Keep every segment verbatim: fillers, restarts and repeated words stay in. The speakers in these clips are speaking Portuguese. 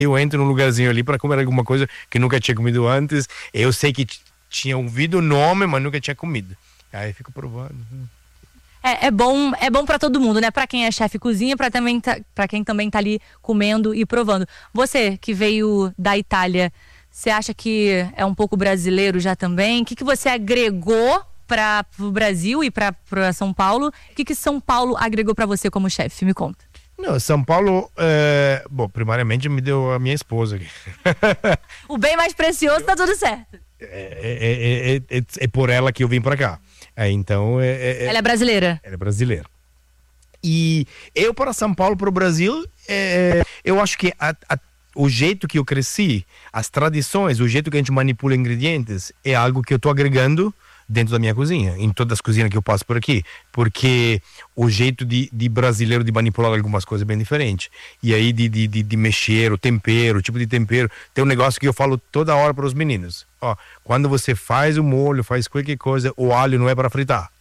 eu entro num lugarzinho ali para comer alguma coisa que nunca tinha comido antes. Eu sei que t- tinha ouvido o nome, mas nunca tinha comido. Aí eu fico provando. É, é bom, é bom para todo mundo, né? Para quem é chefe cozinha, para também tá, para quem também tá ali comendo e provando. Você que veio da Itália, você acha que é um pouco brasileiro já também? O que, que você agregou para o Brasil e para São Paulo? O que, que São Paulo agregou para você como chefe? Me conta. Não, São Paulo, é... bom, primariamente me deu a minha esposa aqui. O bem mais precioso, tá tudo certo. É, é, é, é, é por ela que eu vim para cá. É, então, é, é, ela é brasileira? Ela é brasileira. E eu para São Paulo, para o Brasil, é, eu acho que a, a, o jeito que eu cresci, as tradições, o jeito que a gente manipula ingredientes, é algo que eu estou agregando dentro da minha cozinha, em todas as cozinhas que eu passo por aqui, porque o jeito de, de brasileiro de manipular algumas coisas é bem diferente, e aí de, de, de, de mexer, o tempero, o tipo de tempero, tem um negócio que eu falo toda hora para os meninos, ó, quando você faz o molho, faz qualquer coisa, o alho não é para fritar.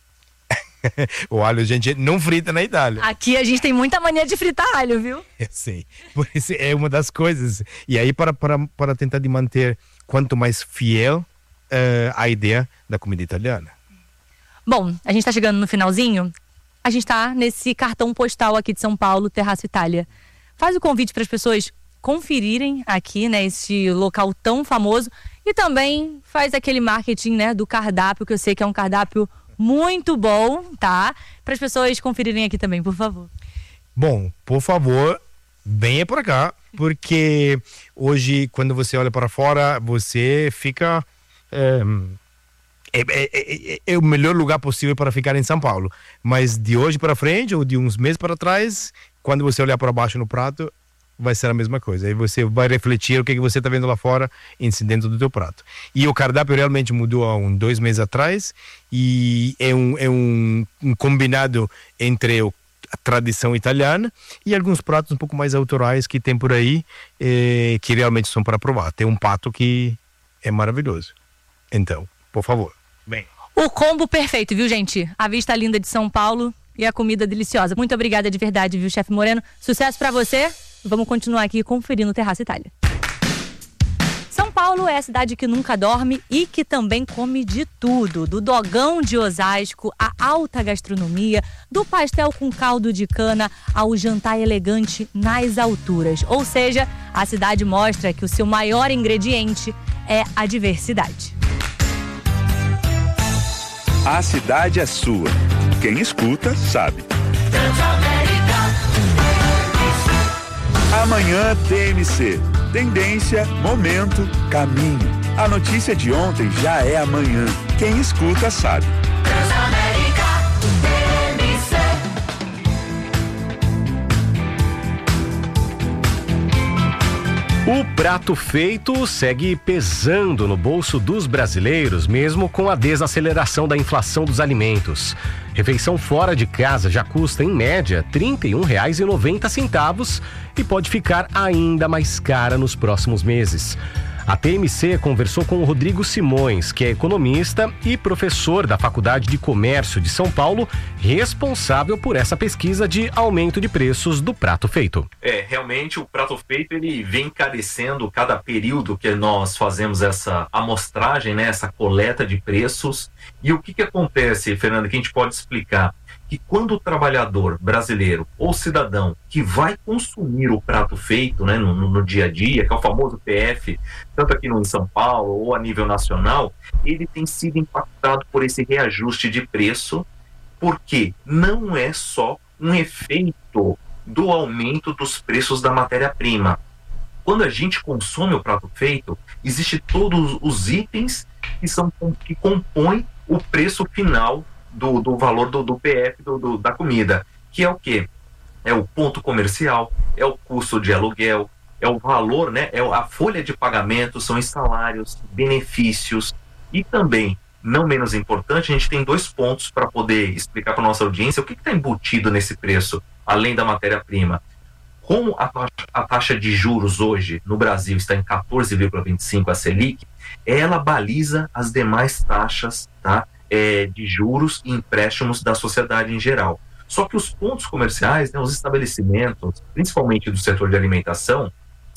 O alho a gente não frita na Itália. Aqui a gente tem muita mania de fritar alho, viu? Eu sei, por isso é uma das coisas, e aí para, para, para tentar de manter quanto mais fiel Uh, a ideia da comida italiana. Bom, a gente está chegando no finalzinho. A gente está nesse cartão postal aqui de São Paulo, Terraço Itália. Faz o convite para as pessoas conferirem aqui, né, esse local tão famoso, e também faz aquele marketing, né, do cardápio, que eu sei que é um cardápio muito bom, tá? Para as pessoas conferirem aqui também, por favor. Bom, por favor, venha para cá, porque hoje, quando você olha para fora, você fica É, é, é, é o melhor lugar possível para ficar em São Paulo, mas de hoje para frente ou de uns meses para trás, quando você olhar para baixo no prato, vai ser a mesma coisa, aí você vai refletir o que, que você está vendo lá fora em dentro do teu prato. E o cardápio realmente mudou há uns dois meses atrás, e é um, é um, um combinado entre o a tradição italiana e alguns pratos um pouco mais autorais que tem por aí, eh, que realmente são para provar. Tem um pato que é maravilhoso. Então, por favor, bem. O combo perfeito, viu, gente? A vista linda de São Paulo e a comida deliciosa. Muito obrigada de verdade, viu, chefe Moreno? Sucesso pra você. Vamos continuar aqui conferindo o Terraço Itália. São Paulo é a cidade que nunca dorme e que também come de tudo. Do dogão de Osasco, à alta gastronomia, do pastel com caldo de cana ao jantar elegante nas alturas. Ou seja, a cidade mostra que o seu maior ingrediente é a diversidade. A cidade é sua. Quem escuta, sabe. Amanhã T M C. Tendência, momento, caminho. A notícia de ontem já é amanhã. Quem escuta, sabe. O prato feito segue pesando no bolso dos brasileiros, mesmo com a desaceleração da inflação dos alimentos. Refeição fora de casa já custa, em média, trinta e um reais e noventa centavos e pode ficar ainda mais cara nos próximos meses. A T M C conversou com o Rodrigo Simões, que é economista e professor da Faculdade de Comércio de São Paulo, responsável por essa pesquisa de aumento de preços do prato feito. É, realmente o prato feito ele vem encarecendo cada período que nós fazemos essa amostragem, né, essa coleta de preços. E o que que acontece, Fernando, que a gente pode explicar? Que quando o trabalhador brasileiro ou cidadão que vai consumir o prato feito, né, no, no dia a dia, que é o famoso P F, tanto aqui no em São Paulo ou a nível nacional, ele tem sido impactado por esse reajuste de preço, porque não é só um efeito do aumento dos preços da matéria-prima. Quando a gente consome o prato feito, existem todos os itens que, são, que compõem o preço final Do, do valor do, do P F do, do, da comida, que é o quê? É o ponto comercial, é o custo de aluguel, é o valor, né? É a folha de pagamento, são os salários, benefícios, e também, não menos importante, a gente tem dois pontos para poder explicar para nossa audiência o que está embutido nesse preço, além da matéria-prima. Como a taxa, a taxa de juros hoje no Brasil está em quatorze vírgula vinte e cinco, a Selic, ela baliza as demais taxas, tá? É, de juros e empréstimos da sociedade em geral. Só que os pontos comerciais, né, os estabelecimentos, principalmente do setor de alimentação,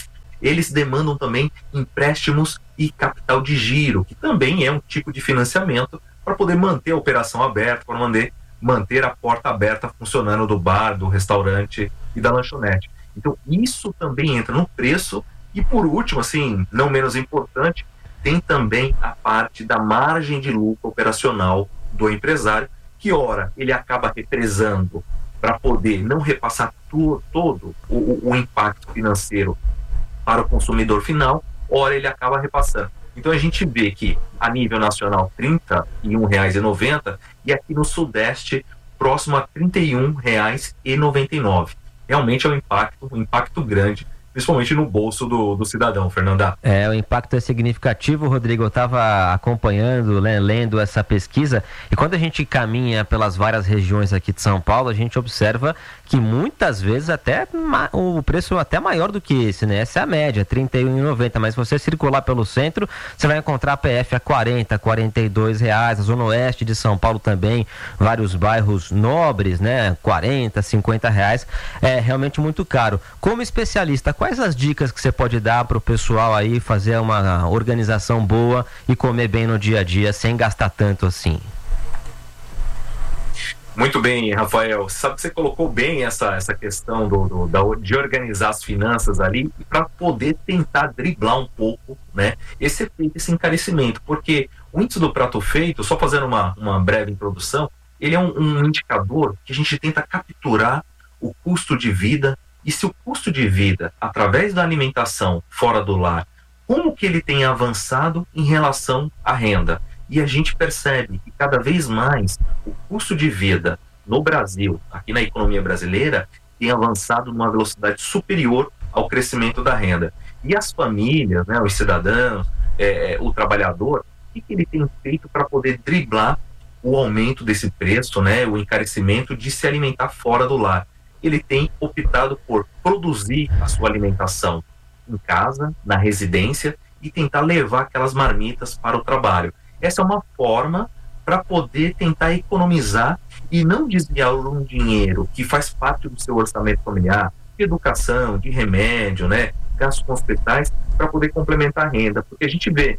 eles demandam também empréstimos e capital de giro, que também é um tipo de financiamento para poder manter a operação aberta, para manter, manter a porta aberta funcionando do bar, do restaurante e da lanchonete. Então isso também entra no preço. E por último, assim, não menos importante, tem também a parte da margem de lucro operacional do empresário, que ora ele acaba represando para poder não repassar tu, todo o, o impacto financeiro para o consumidor final, ora ele acaba repassando. Então a gente vê que a nível nacional trinta e um reais e noventa centavos e aqui no Sudeste próximo a trinta e um reais e noventa e nove centavos. Realmente é um impacto, um impacto grande, principalmente no bolso do, do cidadão, Fernanda. É, o impacto é significativo, Rodrigo. Eu estava acompanhando, né, lendo essa pesquisa, e quando a gente caminha pelas várias regiões aqui de São Paulo, a gente observa que muitas vezes até o preço é até maior do que esse, né? Essa é a média, trinta e um reais e noventa centavos, mas se você circular pelo centro, você vai encontrar P F a quarenta, quarenta e dois reais, a zona oeste de São Paulo também, vários bairros nobres, né? quarenta, cinquenta reais, é realmente muito caro. Como especialista, quais as dicas que você pode dar para o pessoal aí fazer uma organização boa e comer bem no dia a dia sem gastar tanto assim? Muito bem, Rafael. Sabe que você colocou bem essa, essa questão do, do, da, de organizar as finanças ali para poder tentar driblar um pouco, né, esse efeito, esse encarecimento. Porque o índice do prato feito, só fazendo uma, uma breve introdução, ele é um, um indicador que a gente tenta capturar o custo de vida e se o custo de vida, através da alimentação fora do lar, como que ele tem avançado em relação à renda. E a gente percebe que cada vez mais o custo de vida no Brasil, aqui na economia brasileira, tem avançado numa velocidade superior ao crescimento da renda. E as famílias, né, os cidadãos, é, o trabalhador, o que, que ele tem feito para poder driblar o aumento desse preço, né, o encarecimento de se alimentar fora do lar? Ele tem optado por produzir a sua alimentação em casa, na residência, e tentar levar aquelas marmitas para o trabalho. Essa é uma forma para poder tentar economizar e não desviar um dinheiro que faz parte do seu orçamento familiar, de educação, de remédio, né, gastos com hospitais, para poder complementar a renda. Porque a gente vê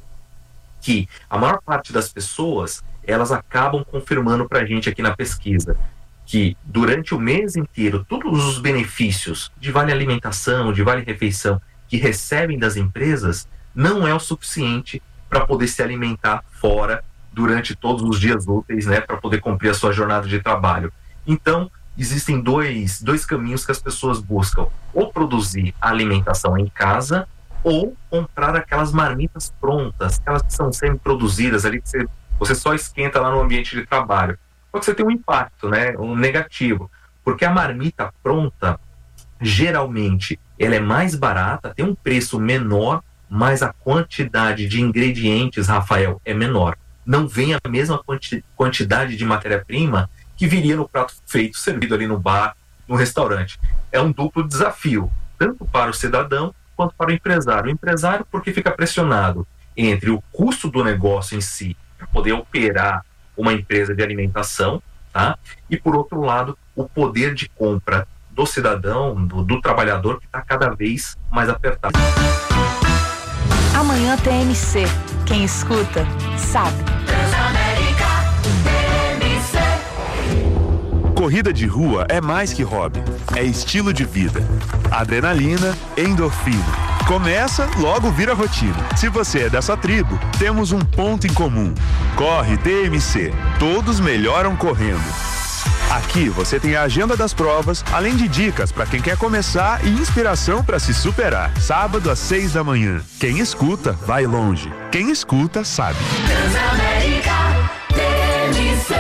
que a maior parte das pessoas, elas acabam confirmando para a gente aqui na pesquisa que durante o mês inteiro, todos os benefícios de vale alimentação, de vale refeição que recebem das empresas, não é o suficiente para poder se alimentar fora durante todos os dias úteis, né, para poder cumprir a sua jornada de trabalho. Então, existem dois, dois caminhos que as pessoas buscam: ou produzir a alimentação em casa, ou comprar aquelas marmitas prontas, aquelas que são semi-produzidas ali, que você, você só esquenta lá no ambiente de trabalho. Só que você tem um impacto, né, um negativo, porque a marmita pronta, geralmente, ela é mais barata, tem um preço menor, mas a quantidade de ingredientes, Rafael, é menor. Não vem a mesma quanti- quantidade de matéria-prima que viria no prato feito, servido ali no bar, no restaurante. É um duplo desafio, tanto para o cidadão quanto para o empresário. O empresário, porque fica pressionado entre o custo do negócio em si, para poder operar uma empresa de alimentação, tá? E, por outro lado, o poder de compra do cidadão, do, do trabalhador, que está cada vez mais apertado. Amanhã T M C. Quem escuta, sabe. Transamérica T M C. Corrida de rua é mais que hobby, é estilo de vida. Adrenalina, endorfina. Começa, logo vira rotina. Se você é dessa tribo, temos um ponto em comum. Corre T M C. Todos melhoram correndo. Aqui você tem a agenda das provas, além de dicas para quem quer começar e inspiração para se superar. Sábado às seis da manhã. Quem escuta, vai longe. Quem escuta, sabe. Transamérica T M C.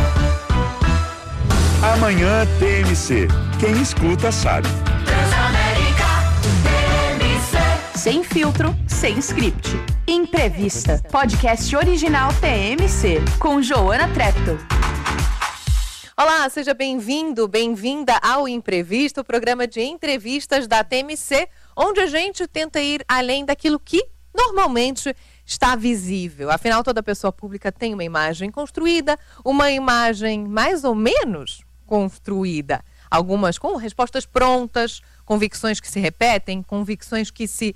Amanhã T M C. Quem escuta, sabe. Transamérica T M C. Sem filtro, sem script. Imprevista. Podcast original T M C. Com Joana Treptow. Olá, seja bem-vindo, bem-vinda ao Imprevisto, o programa de entrevistas da T M C, onde a gente tenta ir além daquilo que normalmente está visível. Afinal, toda pessoa pública tem uma imagem construída, uma imagem mais ou menos construída. Algumas com respostas prontas, convicções que se repetem, convicções que se